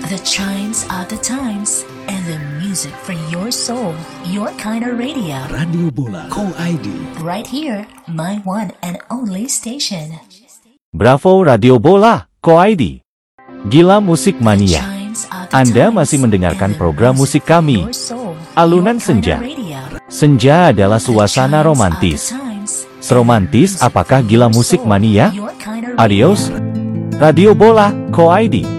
The chimes are the times, and the music for your soul. Your kind of radio. Radio Bola Co ID. Right here, my one and only station. Bravo Radio Bola Co ID. Gila Musik Mania. Anda masih mendengarkan program musik kami, Alunan Senja. Senja adalah suasana romantis. Seromantis apakah Gila Musik Mania? Adios, Radio Bola Co ID.